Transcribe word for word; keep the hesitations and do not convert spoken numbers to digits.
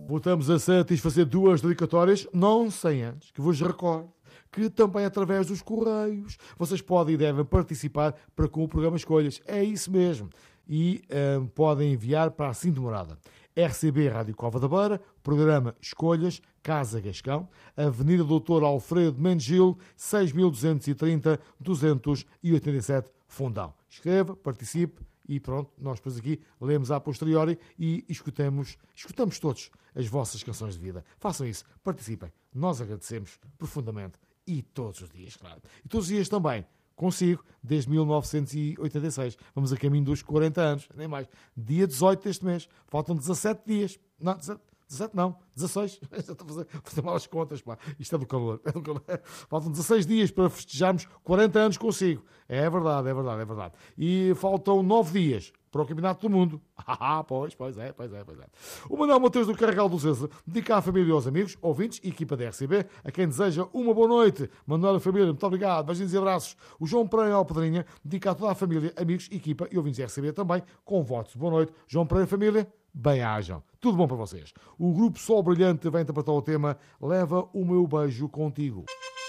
Voltamos a satisfazer duas dedicatórias, não sem antes que vos recorde que também através dos correios vocês podem e devem participar para com o programa Escolhas. É isso mesmo. E hum, podem enviar para a seguinte morada: R C B Rádio Cova da Beira, programa Escolhas, Casa Gascão, Avenida Doutor Alfredo Mendes Gil, seis mil duzentos e trinta, duzentos e oitenta e sete, Fundão. Escreva, participe e pronto, nós depois aqui lemos a posteriori e escutamos, escutamos todos as vossas canções de vida. Façam isso, participem. Nós agradecemos profundamente e todos os dias, claro. E todos os dias também consigo, desde mil novecentos e oitenta e seis. Vamos a caminho dos quarenta anos, nem mais. Dia dezoito deste mês. Faltam dezassete dias. Não, dezassete, dezassete não, dezasseis. Estou a fazer, fazer mal as contas, pá. Isto é do calor. É do calor. Faltam dezasseis dias para festejarmos quarenta anos consigo. É verdade, é verdade, é verdade. E faltam nove dias para o Campeonato do Mundo. Ah, pois, pois é, pois é, pois é. O Manuel Mateus do Carregal do César dedica à família e aos amigos, ouvintes e equipa da R C B, a quem deseja uma boa noite. Manuel e família, muito obrigado, beijinhos e abraços. O João Pereira Alpedrinha dedica a toda a família, amigos, equipa e ouvintes da R C B também, com votos de boa noite. João Pereira e família, bem-ajam. Tudo bom para vocês. O Grupo Sol Brilhante vai interpretar o tema Leva o Meu Beijo Contigo.